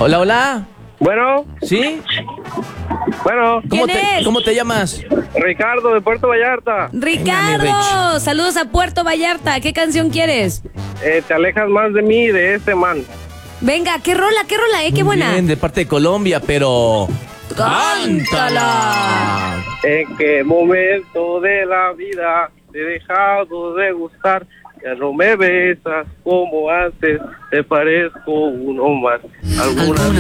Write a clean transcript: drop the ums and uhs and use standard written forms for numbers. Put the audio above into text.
Hola, hola. Bueno, ¿Sí? bueno, ¿Cómo ¿Quién es? ¿Cómo te llamas? Ricardo de Puerto Vallarta. Ricardo, saludos a Puerto Vallarta. ¿Qué canción quieres? Te alejas más de mí y de este man. Venga, qué rola, qué buena. Bien, de parte de Colombia, pero... ¡Cántala! ¿En qué momento de la vida te he dejado de gustar? Ya no me besas como antes, te parezco uno más. Algunas